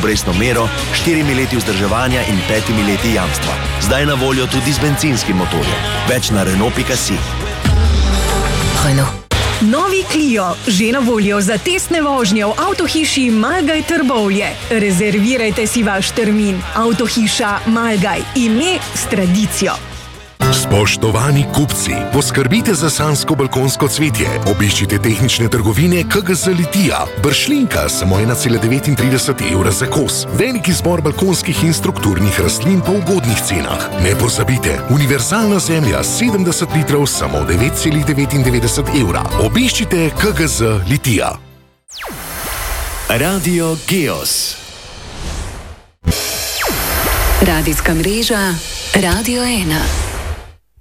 obrestno mero, 4 leti vzdrževanja in 5 leti jamstva. Zdaj na voljo tudi z bencinskim motorjem. Več na Renault.si. Novi Clio, že na voljo za testne vožnje v Avtohiši Malgaj Trbovlje. Rezervirajte si vaš termin. Avtohiša Malgaj, ime s tradicijo. Spoštovani kupci, poskrbite za sanjsko balkonsko cvetje. Obiščite tehnične trgovine KGZ Litija. Bršlinka samo 1,39 evra za kos. Velik izbor balkonskih in strukturnih rastlin po ugodnih cenah. Ne pozabite, univerzalna zemlja 70 litrov samo 9,99 evra. Obiščite KGZ Litija. Radio Geos. Radijska mreža Radio 1.